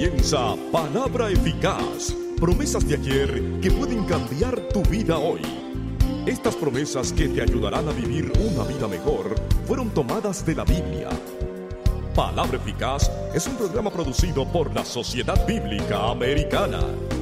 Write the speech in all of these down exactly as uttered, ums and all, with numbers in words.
Piensa Palabra Eficaz, promesas de ayer que pueden cambiar tu vida hoy. Estas promesas que te ayudarán a vivir una vida mejor fueron tomadas de la Biblia. Palabra Eficaz es un programa producido por la Sociedad Bíblica Americana.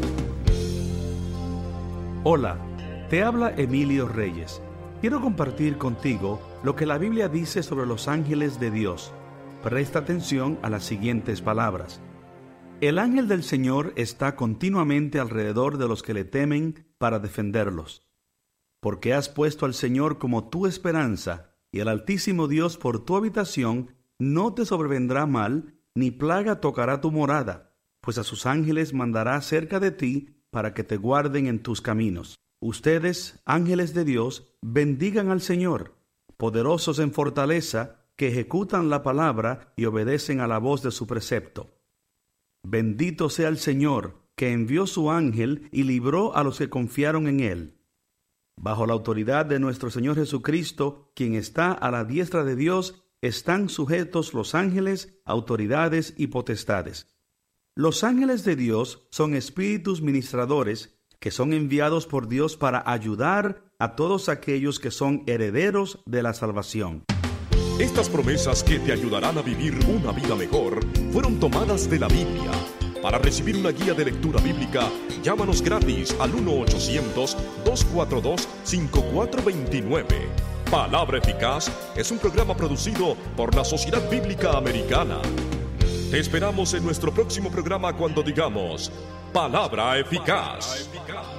Hola, te habla Emilio Reyes. Quiero compartir contigo lo que la Biblia dice sobre los ángeles de Dios. Presta atención a las siguientes palabras. El ángel del Señor está continuamente alrededor de los que le temen para defenderlos. Porque has puesto al Señor como tu esperanza, y al Altísimo Dios por tu habitación, no te sobrevendrá mal, ni plaga tocará tu morada, pues a sus ángeles mandará cerca de ti para que te guarden en tus caminos. Ustedes, ángeles de Dios, bendigan al Señor, poderosos en fortaleza, que ejecutan la palabra y obedecen a la voz de su precepto. Bendito sea el Señor, que envió su ángel y libró a los que confiaron en él. Bajo la autoridad de nuestro Señor Jesucristo, quien está a la diestra de Dios, están sujetos los ángeles, autoridades y potestades. Los ángeles de Dios son espíritus ministradores que son enviados por Dios para ayudar a todos aquellos que son herederos de la salvación. Estas promesas que te ayudarán a vivir una vida mejor fueron tomadas de la Biblia. Para recibir una guía de lectura bíblica, llámanos gratis al uno ochocientos, dos cuatro dos, cinco cuatro dos nueve. Palabra Eficaz es un programa producido por la Sociedad Bíblica Americana. Te esperamos en nuestro próximo programa cuando digamos Palabra Eficaz.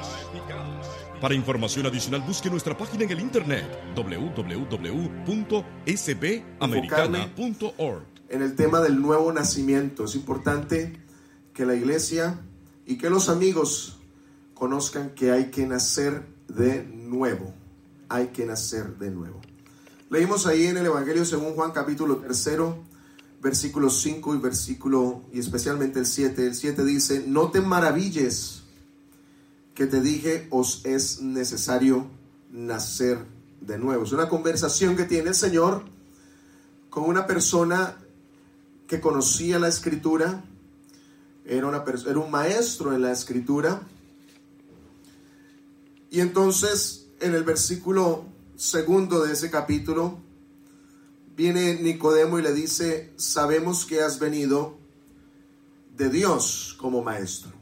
Para información adicional, busque nuestra página en el internet doble u doble u doble u punto s b americana punto org. En el tema del nuevo nacimiento, es importante que la iglesia y que los amigos conozcan que hay que nacer de nuevo. Hay que nacer de nuevo. Leímos ahí en el Evangelio según Juan capítulo tercero, versículos cinco y versículo, y especialmente el siete. El siete dice: no te maravilles que te dije, os es necesario nacer de nuevo. Es una conversación que tiene el Señor con una persona que conocía la Escritura, era, una, era un maestro en la Escritura. Y entonces en el versículo segundo de ese capítulo viene Nicodemo y le dice: sabemos que has venido de Dios como maestro,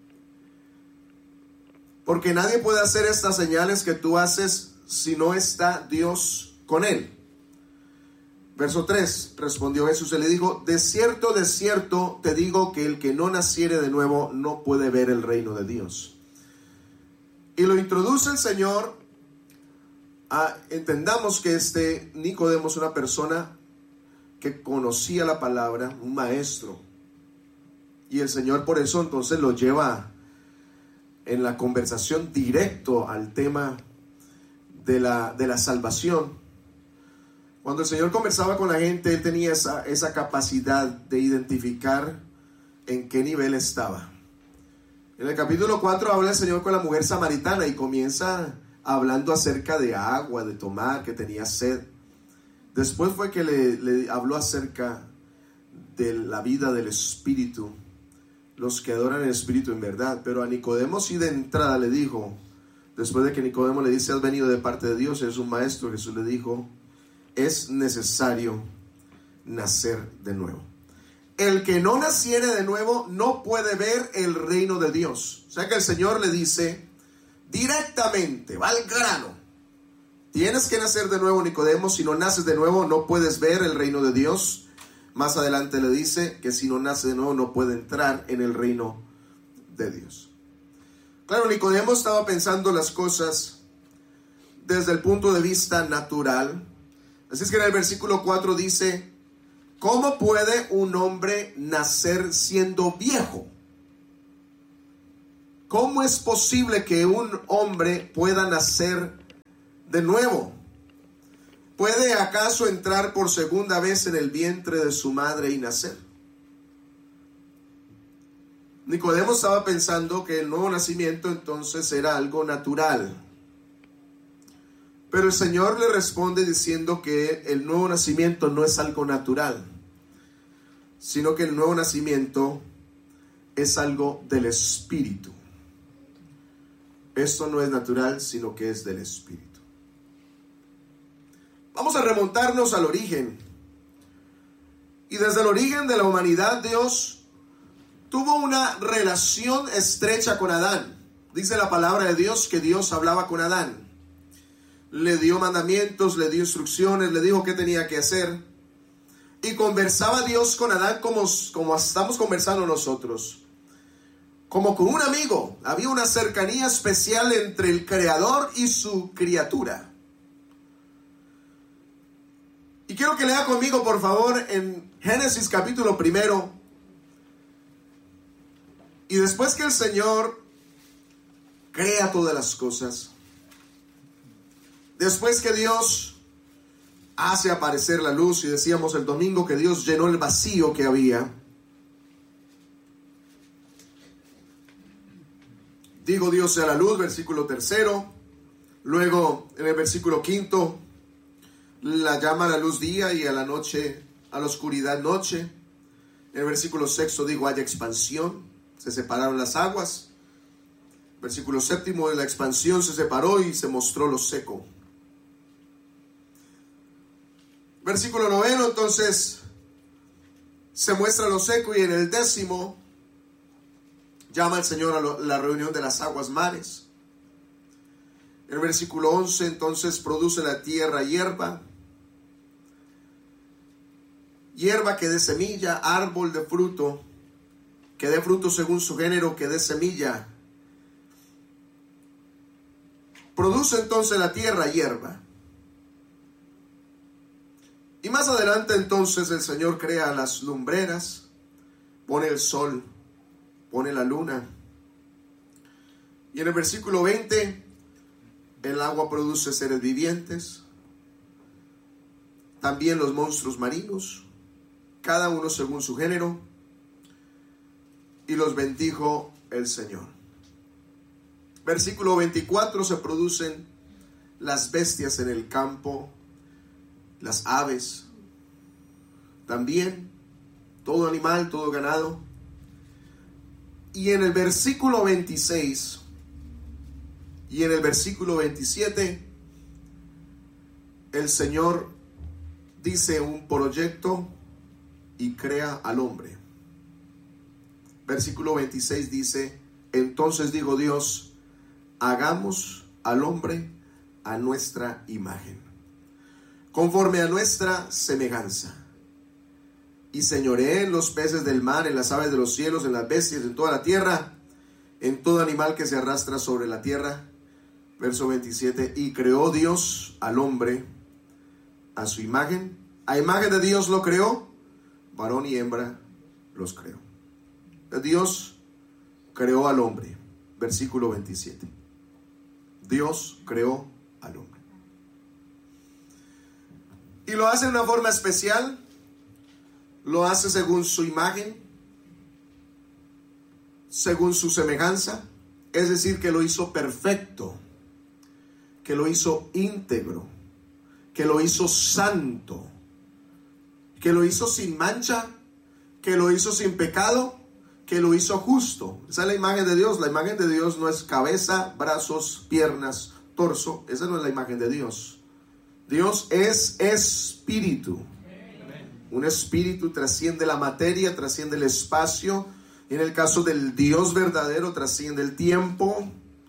porque nadie puede hacer estas señales que tú haces si no está Dios con él. Verso tres, respondió Jesús y le dijo: de cierto, de cierto te digo que el que no naciere de nuevo no puede ver el reino de Dios. Y lo introduce el Señor a, entendamos que este Nicodemo es una persona que conocía la palabra, un maestro. Y el Señor por eso entonces lo lleva en la conversación directo al tema de la, de la salvación. Cuando el Señor conversaba con la gente, Él tenía esa, esa capacidad de identificar en qué nivel estaba. En el capítulo cuatro habla el Señor con la mujer samaritana y comienza hablando acerca de agua, de tomar, que tenía sed. Después fue que le, le habló acerca de la vida del Espíritu, los que adoran el Espíritu en verdad. Pero a Nicodemo sí de entrada le dijo, después de que Nicodemo le dice: has venido de parte de Dios, eres un maestro, Jesús le dijo: es necesario nacer de nuevo. El que no naciere de nuevo no puede ver el reino de Dios. O sea que el Señor le dice directamente, va al grano: tienes que nacer de nuevo, Nicodemo. Si no naces de nuevo no puedes ver el reino de Dios. Más adelante le dice que si no nace de nuevo no puede entrar en el reino de Dios. Claro, Nicodemo estaba pensando las cosas desde el punto de vista natural. Así es que en el versículo cuatro dice: ¿cómo puede un hombre nacer siendo viejo? ¿Cómo es posible que un hombre pueda nacer de nuevo? ¿Puede acaso entrar por segunda vez en el vientre de su madre y nacer? Nicodemo estaba pensando que el nuevo nacimiento entonces era algo natural. Pero el Señor le responde diciendo que el nuevo nacimiento no es algo natural, sino que el nuevo nacimiento es algo del espíritu. Esto no es natural, sino que es del espíritu. Vamos a remontarnos al origen. Y desde el origen de la humanidad, Dios tuvo una relación estrecha con Adán. Dice la palabra de Dios que Dios hablaba con Adán. Le dio mandamientos, le dio instrucciones, le dijo qué tenía que hacer. Y conversaba Dios con Adán como, como estamos conversando nosotros. Como con un amigo. Había una cercanía especial entre el Creador y su criatura. Y quiero que lea conmigo, por favor, en Génesis capítulo primero. Y después que el Señor crea todas las cosas, después que Dios hace aparecer la luz, y decíamos el domingo que Dios llenó el vacío que había, digo Dios sea la luz, versículo tercero. Luego en el versículo quinto, la llama a la luz día y a la noche, a la oscuridad noche. En el versículo sexto digo haya expansión, se separaron las aguas. Versículo séptimo, de la expansión se separó y se mostró lo seco. Versículo noveno, entonces se muestra lo seco, y en el décimo llama el Señor a lo, la reunión de las aguas mares. En el versículo once, entonces produce la tierra hierba, hierba que dé semilla, árbol de fruto, que dé fruto según su género, que dé semilla. Produce entonces la tierra hierba. Y más adelante entonces el Señor crea las lumbreras, pone el sol, pone la luna. Y en el versículo veinte, el agua produce seres vivientes, también los monstruos marinos, cada uno según su género, y los bendijo el Señor. Versículo veinticuatro, se producen las bestias en el campo, las aves, también todo animal, todo ganado. Y en el versículo veintiséis y en el versículo veintisiete, el Señor dice un proyecto y crea al hombre. Versículo veintiséis dice: entonces dijo Dios, hagamos al hombre a nuestra imagen, conforme a nuestra semejanza, y señoree en los peces del mar, en las aves de los cielos, en las bestias, en toda la tierra, en todo animal que se arrastra sobre la tierra. Verso veintisiete, y creó Dios al hombre a su imagen, a imagen de Dios lo creó, varón y hembra los creó. Dios creó al hombre. Versículo veintisiete. Dios creó al hombre. Y lo hace de una forma especial. Lo hace según su imagen, según su semejanza. Es decir, que lo hizo perfecto, que lo hizo íntegro, que lo hizo santo, que lo hizo sin mancha, que lo hizo sin pecado, que lo hizo justo. Esa es la imagen de Dios. La imagen de Dios no es cabeza, brazos, piernas, torso. Esa no es la imagen de Dios. Dios es espíritu. Un espíritu trasciende la materia, trasciende el espacio. Y en el caso del Dios verdadero, trasciende el tiempo.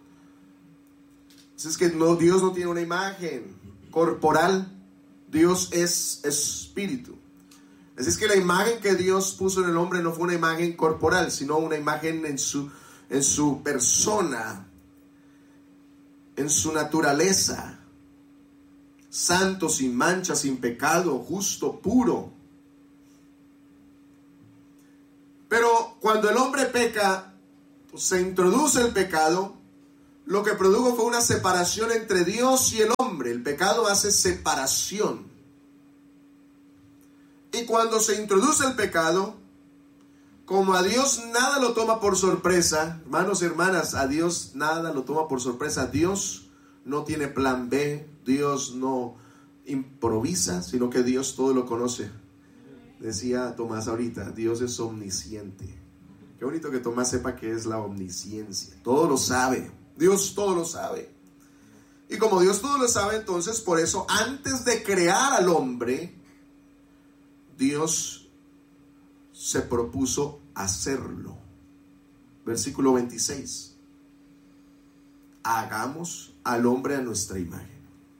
Es que no, Dios no tiene una imagen corporal. Dios es espíritu. Así es que la imagen que Dios puso en el hombre no fue una imagen corporal, sino una imagen en su, en su persona, en su naturaleza. Santo, sin mancha, sin pecado, justo, puro. Pero cuando el hombre peca, pues se introduce el pecado, lo que produjo fue una separación entre Dios y el hombre. El pecado hace separación. Y cuando se introduce el pecado, como a Dios nada lo toma por sorpresa, hermanos y hermanas, a Dios nada lo toma por sorpresa. Dios no tiene plan B, Dios no improvisa, sino que Dios todo lo conoce. Decía Tomás ahorita, Dios es omnisciente. Qué bonito que Tomás sepa que es la omnisciencia. Todo lo sabe. Dios todo lo sabe. Y como Dios todo lo sabe, entonces por eso antes de crear al hombre, Dios se propuso hacerlo. Versículo veintiséis. Hagamos al hombre a nuestra imagen.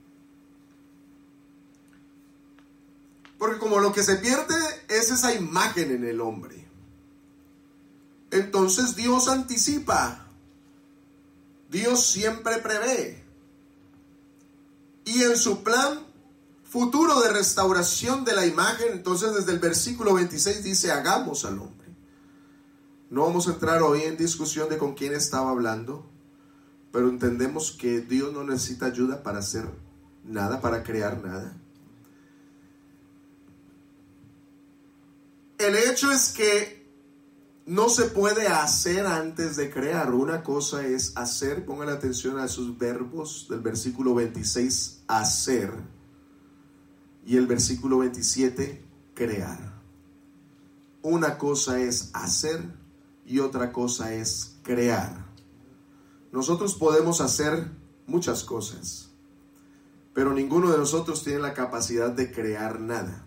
Porque como lo que se pierde es esa imagen en el hombre, entonces Dios anticipa. Dios siempre prevé. Y en su plan futuro de restauración de la imagen, entonces desde el versículo veintiséis dice, hagamos al hombre. No vamos a entrar hoy en discusión de con quién estaba hablando, pero entendemos que Dios no necesita ayuda para hacer nada, para crear nada. El hecho es que no se puede hacer antes de crear. Una cosa es hacer, pongan atención a esos verbos del versículo veintiséis, hacer, y el versículo veintisiete, crear. Una cosa es hacer y otra cosa es crear. Nosotros podemos hacer muchas cosas, pero ninguno de nosotros tiene la capacidad de crear nada.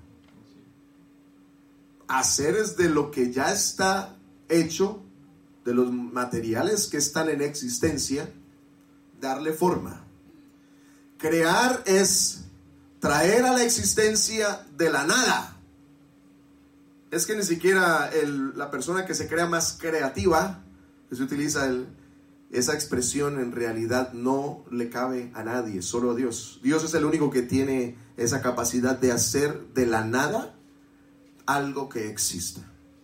Hacer es de lo que ya está hecho, de los materiales que están en existencia, darle forma. Crear es traer a la existencia de la nada. Es que ni siquiera el, la persona que se crea más creativa, que se utiliza el, esa expresión, en realidad no le cabe a nadie, solo a Dios. Dios es el único que tiene esa capacidad de hacer de la nada algo que exista.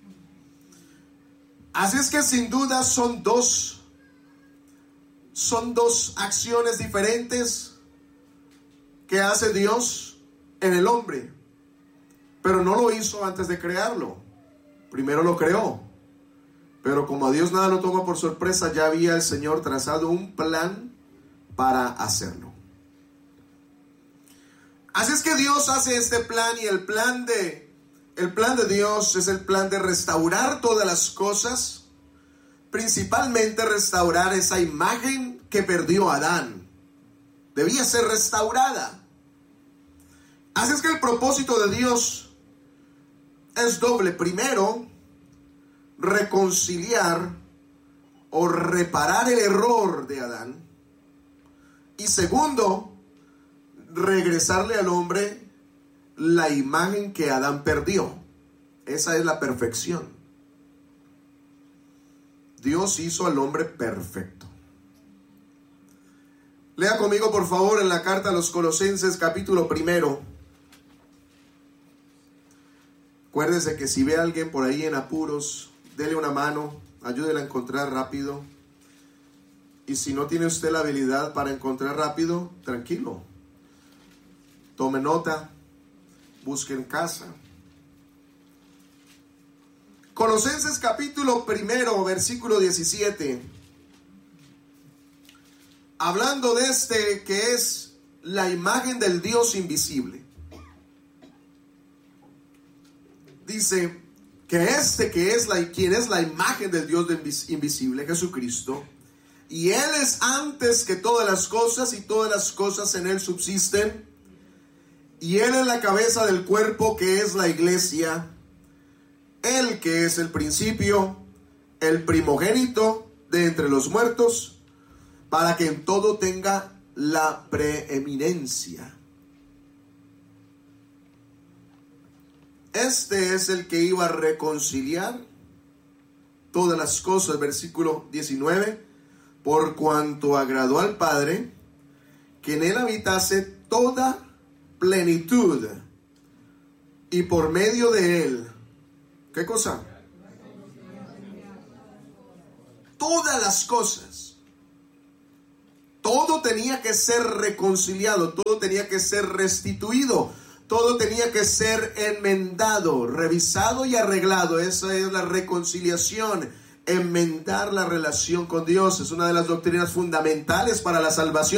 Así es que sin duda son dos, son dos acciones diferentes que hace Dios en el hombre. Pero no lo hizo antes de crearlo. Primero lo creó. Pero como a Dios nada lo toma por sorpresa, ya había el Señor trazado un plan para hacerlo. Así es que Dios hace este plan, y el plan de El plan de Dios es el plan de restaurar todas las cosas, principalmente restaurar esa imagen que perdió Adán. Debía ser restaurada. Así es que el propósito de Dios es doble. Primero, reconciliar o reparar el error de Adán. Y segundo, regresarle al hombre la imagen que Adán perdió. Esa es la perfección. Dios hizo al hombre perfecto. Lea conmigo por favor en la carta a los Colosenses, capítulo primero. Acuérdese que si ve a alguien por ahí en apuros, dele una mano, ayúdele a encontrar rápido. Y si no tiene usted la habilidad para encontrar rápido, tranquilo, tome nota, busque en casa. Colosenses capítulo primero, versículo diecisiete. Hablando de este que es la imagen del Dios invisible. Dice que este que es la, quien es la imagen del Dios invisible, Jesucristo, y Él es antes que todas las cosas, y todas las cosas en Él subsisten, y Él es la cabeza del cuerpo que es la iglesia, Él que es el principio, el primogénito de entre los muertos, para que en todo tenga la preeminencia. Este es el que iba a reconciliar todas las cosas, versículo diecinueve, por cuanto agradó al Padre que en Él habitase toda plenitud, y por medio de Él, ¿qué cosa? Todas las cosas. Todo tenía que ser reconciliado, todo tenía que ser restituido, todo tenía que ser enmendado, revisado y arreglado. Esa es la reconciliación, enmendar la relación con Dios. Es una de las doctrinas fundamentales para la salvación.